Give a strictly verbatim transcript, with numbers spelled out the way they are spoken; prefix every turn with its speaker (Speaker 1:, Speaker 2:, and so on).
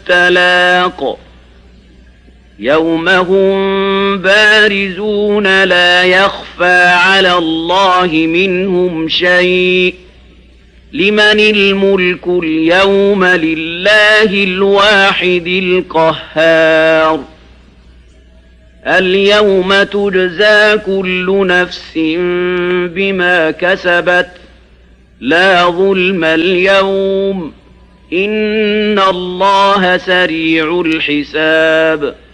Speaker 1: التلاق يوم هم بارزون لا يخفى على الله منهم شيء لمن الملك اليوم لله الواحد القهار اليوم تجزى كل نفس بما كسبت لا ظلم اليوم إن الله سريع الحساب